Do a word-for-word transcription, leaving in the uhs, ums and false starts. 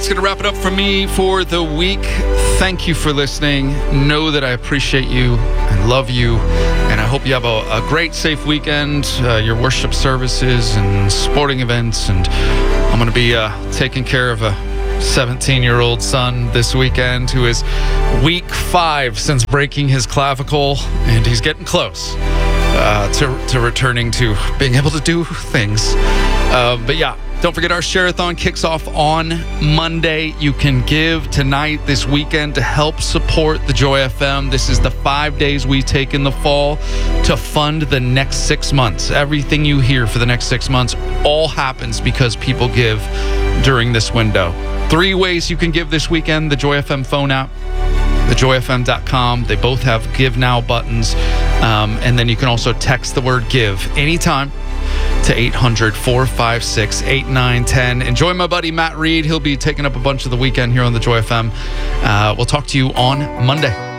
that's going to wrap it up for me for the week. Thank you for listening. Know that I appreciate you and love you. And I hope you have a, a great, safe weekend, uh, your worship services and sporting events. And I'm going to be uh, taking care of a seventeen-year-old son this weekend who is week five since breaking his clavicle, and he's getting close uh, to, to returning to being able to do things. Uh, but yeah, don't forget our Share-a-thon kicks off on Monday. You can give tonight, this weekend, to help support the Joy F M. This is the five days we take in the fall to fund the next six months. Everything you hear for the next six months all happens because people give during this window. Three ways you can give this weekend: the Joy F M phone app, the joy f m dot com. They both have Give Now buttons. Um, and then you can also text the word GIVE anytime to eight hundred, four five six, eight nine one zero. Enjoy my buddy Matt Reed. He'll be taking up a bunch of the weekend here on the Joy F M. Uh, we'll talk to you on Monday.